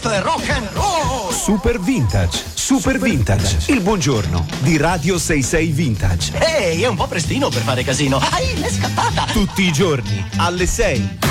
Questo è rock and roll! Super Vintage. Super Vintage. Il buongiorno di Radio 66 Vintage. Ehi, è un po' prestino per fare casino. L'è scappata! Tutti i giorni alle 6.